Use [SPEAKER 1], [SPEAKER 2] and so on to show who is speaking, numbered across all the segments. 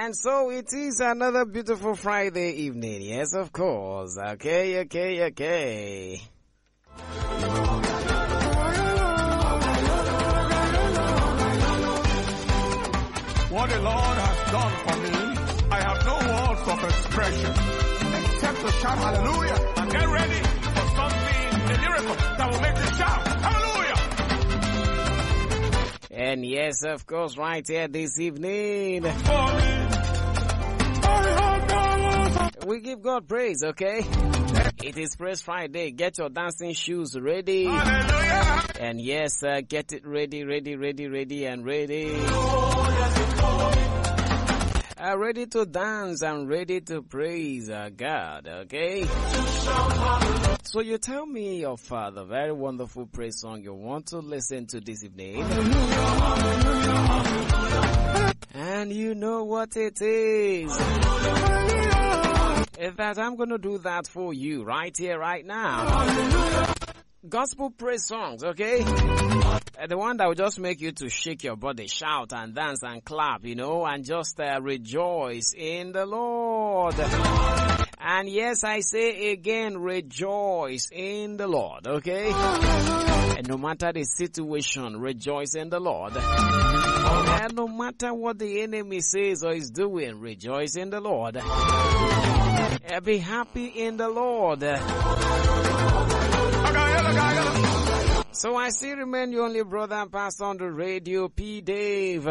[SPEAKER 1] And so it is another beautiful Friday evening. Yes, of course. Okay.
[SPEAKER 2] What the Lord has done for me, I have no words of expression except to shout hallelujah and get ready for something, a miracle that will make you shout hallelujah.
[SPEAKER 1] And yes, of course, right here this evening, we give God praise, okay? It is Praise Friday. Get your dancing shoes ready.
[SPEAKER 2] Hallelujah.
[SPEAKER 1] And yes, get it ready. Ready to dance and ready to praise God, okay? So you tell me of the very wonderful praise song you want to listen to this evening. And you know what it is. In fact, I'm going to do that for you right here, right now. Gospel praise songs, okay? The one that will just make you to shake your body, shout and dance and clap, and just rejoice in the Lord. And yes, I say again, rejoice in the Lord, okay? And no matter the situation, rejoice in the Lord. And no matter what the enemy says or is doing, rejoice in the Lord. Be happy in the Lord. So I still remain your only brother and pastor on the radio, P. Dave.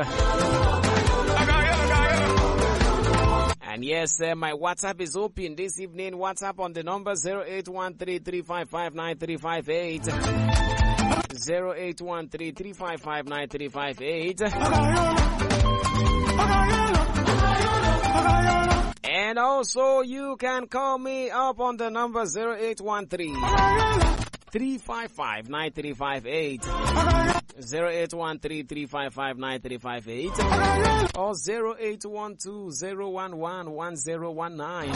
[SPEAKER 1] And yes, my WhatsApp is open this evening. WhatsApp on the number 0813-355-9358. 0813-355-9358. And also you can call me up on the number 0813-355-9358. 0813-355-9358 or 0812-011-1019.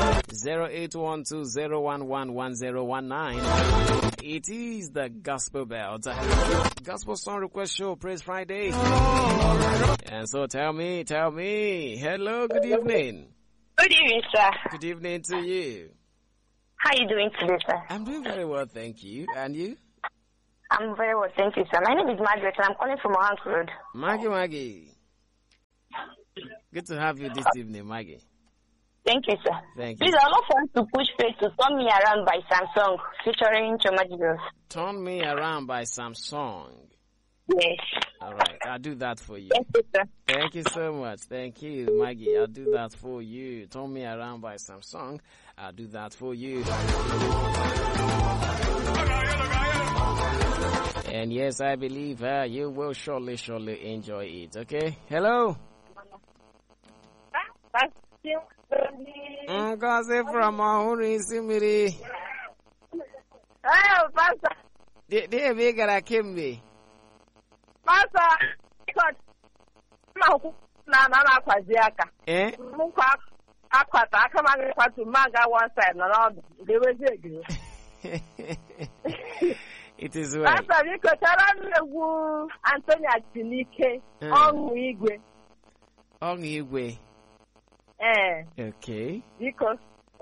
[SPEAKER 1] 0812-011-1019. It is the Gospel Belt Gospel Song Request Show, Praise Friday. And so tell me, hello, good evening.
[SPEAKER 3] Good evening, sir.
[SPEAKER 1] Good evening to you.
[SPEAKER 3] How are you doing today, sir?
[SPEAKER 1] I'm doing very well, thank you. And you?
[SPEAKER 3] I'm very well, thank you, sir. My name is Margaret, and I'm calling from Ohank Road.
[SPEAKER 1] Maggie. Good to have you this evening, Maggie.
[SPEAKER 3] Thank you, sir.
[SPEAKER 1] Thank you.
[SPEAKER 3] Please, I'd love for you to push faith to Turn Me Around by Samsung, featuring Choma Jesus.
[SPEAKER 1] Turn Me Around by Samsung.
[SPEAKER 3] Yes.
[SPEAKER 1] All right, I'll do that for you.
[SPEAKER 3] Thank you, sir.
[SPEAKER 1] Thank you so much. Thank you, Maggie. I'll do that for you. Turn Me Around by Samsung. I'll do that for you. And yes, I believe you will surely enjoy it. Okay? Hello? Ngozi from Mahuri Simiri.
[SPEAKER 3] Hello, Pastor.
[SPEAKER 1] They be gara kimbe.
[SPEAKER 3] Pastor, na kwazi aka. Mukwa akwata aka magi kwatu maga one side na round. They will say
[SPEAKER 1] it is well.
[SPEAKER 3] Pastor, biko tara negu Anthony Achinike Ọṅụ Igwe.
[SPEAKER 1] Ọṅụ Igwe. Okay.
[SPEAKER 3] Because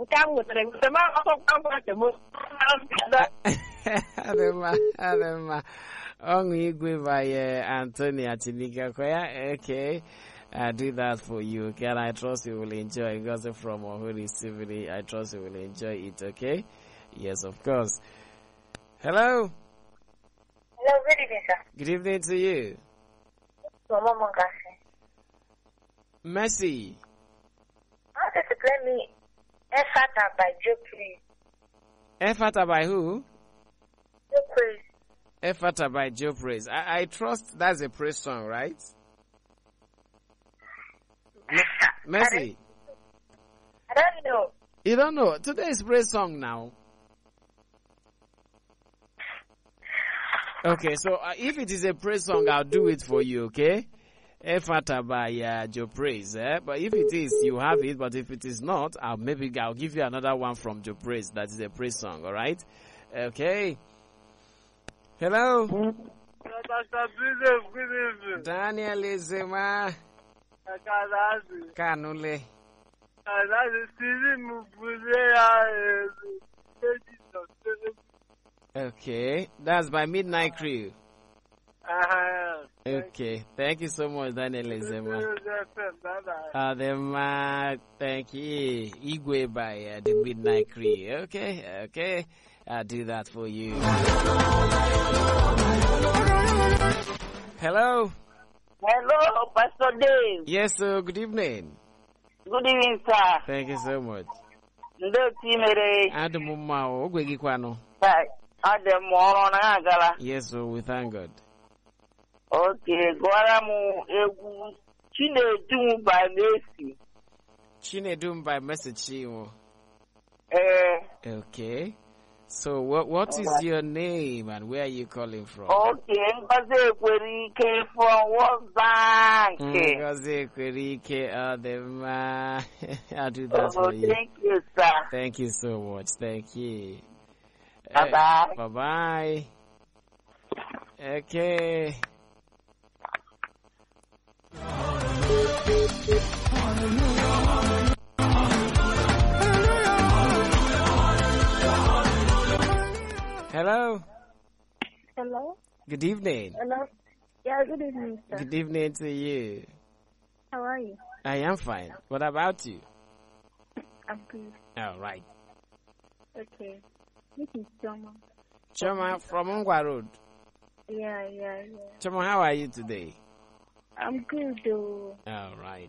[SPEAKER 1] Adema. Ọṅụ Igwe by Anthony Achinike. Okay. I do that for you, okay? And I trust you will enjoy it. Gossip from Holy Civil. I trust you will enjoy it, okay? Yes, of course. Hello?
[SPEAKER 3] Hello, good evening, sir.
[SPEAKER 1] Good evening to you.
[SPEAKER 3] Mama Mongasi.
[SPEAKER 1] Mercy.
[SPEAKER 3] I wanted to play me Efata by Joe Praise.
[SPEAKER 1] Efata by who?
[SPEAKER 3] Joe Praise.
[SPEAKER 1] Efata by Joe Praise. I trust that's a praise song, right? Mercy.
[SPEAKER 3] I don't know.
[SPEAKER 1] You don't know? Today is praise song now. Okay, so if it is a praise song, I'll do it for you, okay? Efata by Joe Praise, But if it is, you have it. But if it is not, I'll give you another one from Joe Praise. That is a praise song, all right? Okay. Hello.
[SPEAKER 4] Pastor, good evening.
[SPEAKER 1] Daniel Izema. Kanule. Okay, that's by Midnight Crew. Okay, thank you so much, Daniel Ezema. Thank you. Igwe by the Midnight Crew. Okay, I'll do that for you. Hello.
[SPEAKER 3] Hello, Pastor Dave.
[SPEAKER 1] Yes, sir. Good evening.
[SPEAKER 3] Good evening, sir.
[SPEAKER 1] Thank you so much. Yes, sir. We thank God.
[SPEAKER 3] Okay, Guaramu Egu Chinedum by Mercy.
[SPEAKER 1] Chinedum by message. Okay. So what is your name and where are you calling from?
[SPEAKER 3] Okay, Ngozi Ekwerike from World Bank.
[SPEAKER 1] Ngozi Ekwerike, I'll do that for you.
[SPEAKER 3] Thank you, sir.
[SPEAKER 1] Thank you so much. Thank you.
[SPEAKER 3] Bye-bye.
[SPEAKER 1] Bye-bye. Okay. Hello.
[SPEAKER 4] Hello.
[SPEAKER 1] Good evening.
[SPEAKER 4] Hello. Yeah, good evening, sir.
[SPEAKER 1] Good evening to you.
[SPEAKER 4] How are you?
[SPEAKER 1] I am fine. What about you?
[SPEAKER 4] I'm good.
[SPEAKER 1] All right.
[SPEAKER 4] Okay. This is Choma.
[SPEAKER 1] Choma from Ongwa Road.
[SPEAKER 4] Yeah.
[SPEAKER 1] Choma, how are you today?
[SPEAKER 4] I'm good, though.
[SPEAKER 1] All right.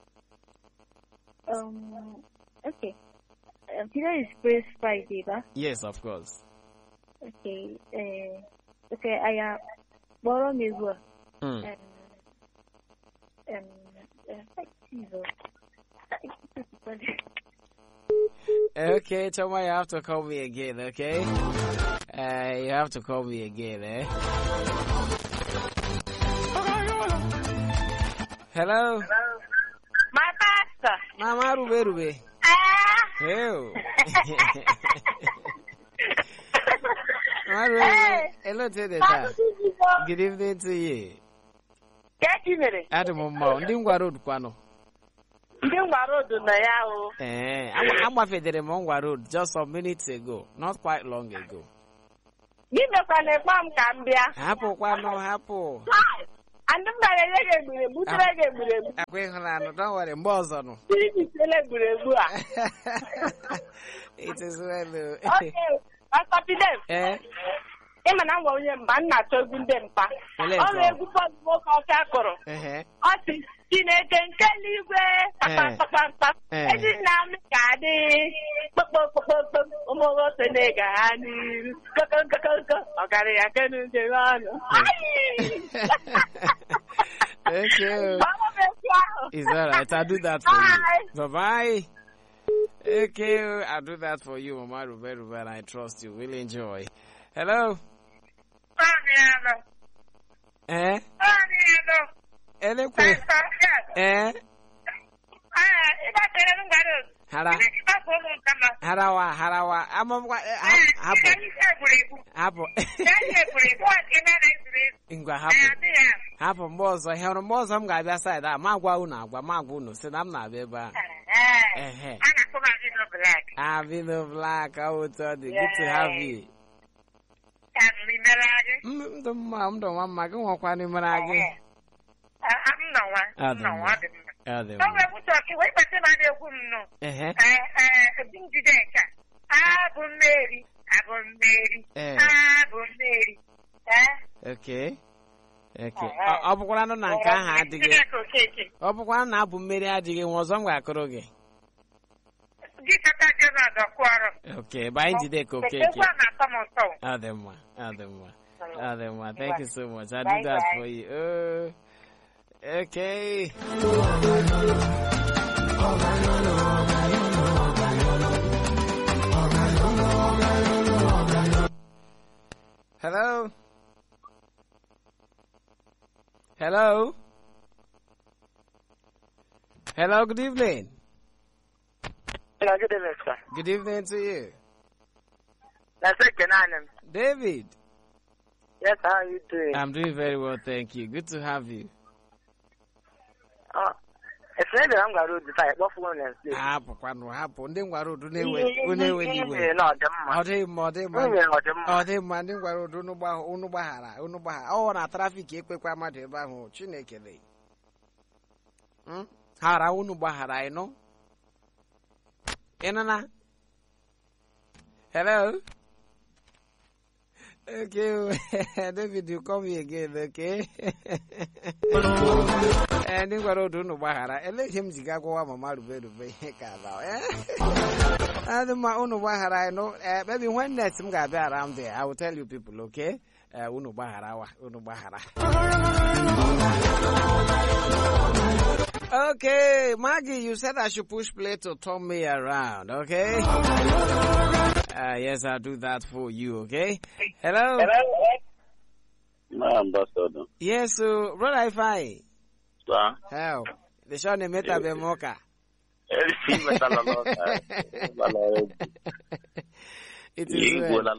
[SPEAKER 4] Okay. Today is Praise Friday, right?
[SPEAKER 1] Yes, of course.
[SPEAKER 4] Okay. I am borrow me work.
[SPEAKER 1] Okay, Choma, you have to call me again, okay? You have to call me again, eh? Hello?
[SPEAKER 3] My pastor.
[SPEAKER 1] Mama Rube. Hello. Hello to the Good evening to you. Adam Mountain Road, Quano. I'm off at the Mongwa Road just some minutes ago, not quite long ago.
[SPEAKER 3] Give me a farm, Gambia.
[SPEAKER 1] Apple, Apple.
[SPEAKER 3] And the
[SPEAKER 1] don't worry, Bozano. It is well.
[SPEAKER 3] Okay, I copy them. I'm going to not talking them. Only before walk out Kakoro. I think Teenage and Kelly, Papa, and it's now Gadi, almost a nigger, and okay, I can do
[SPEAKER 1] Thank you. Is that right? I'll do that for you. Bye-bye. Okay, I'll do that for you, Mama Ruben. I trust you. We'll enjoy. Hello? Harawa. Hapo mbozo, hero mbozo mga biasa da magwa unu si na m na beba. Vino Black, how to good to have you. Mdo mama ko kwa ni maragi. Okay. Ọ bụkwara na nke ahụ adịghị. Ọ bụkwara na abụ mmeri adịghị nwe ọzọ ngwa akụrụ gị. Okay, bye njide kokeke. Ademma. Thank you so much. I'll do that for you. Okay. Hello? Hello? Hello, good evening.
[SPEAKER 3] Good evening, sir.
[SPEAKER 1] Good evening to you.
[SPEAKER 3] That's it,
[SPEAKER 1] David.
[SPEAKER 3] Yes, how are you doing?
[SPEAKER 1] I'm doing very well, thank you. Good to have you.
[SPEAKER 5] Efere bịara ngwa road taa ịkpọfuo na nsi.
[SPEAKER 1] Hapụkwanụ hapụ ndị ngwa road na-ewe n'iwe. Ọ dị mma ndị ngwa road unu gbaghara ọ na trafik ekpekwa mmadụ ebe ahụ Chineke dị. Hara unu gbaghara ịnụ. Ịnụna? Hello? Okay, David, you come here again, okay? And then what do no bahara? And let him zigago mama to be and my own bahara, I know. Maybe when next time I be around there, I will tell you people, okay? Uno bahara. Okay, Maggie, you said I should push play to turn me around, okay? Yes, I'll do that for you, okay? Hello?
[SPEAKER 6] My ambassador.
[SPEAKER 1] Yes, so, brother, if I.
[SPEAKER 6] Sir?
[SPEAKER 1] How? The show name Meta Bemoka. It is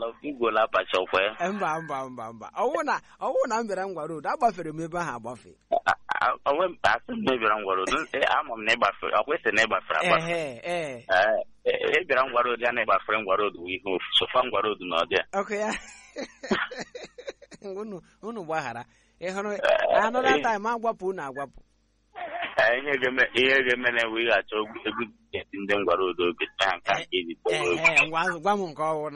[SPEAKER 1] Mba. I wanna be on road. I buffer me by her buffet.
[SPEAKER 6] I went past the neighbor on road. I'm a neighbor for a western neighbor for a neighbor friend road we move so far road no there.
[SPEAKER 1] Okay. Unu Wahara. Another time I wapu na wapu.
[SPEAKER 6] I hear we are so good in them road get easy.
[SPEAKER 1] One call.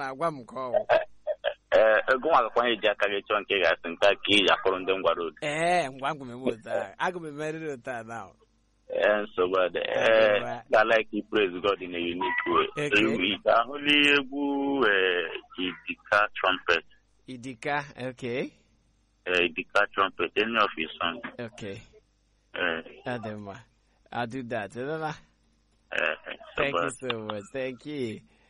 [SPEAKER 6] Go on, Jack, and Taki, upon them road.
[SPEAKER 1] One would I could be married with that now.
[SPEAKER 6] And so, but I like to praise God in a unique way. Only Idika trumpet.
[SPEAKER 1] Idika, okay.
[SPEAKER 6] Idika trumpet, any of his songs.
[SPEAKER 1] Okay. I'll do that. Thank you so much. Thank you.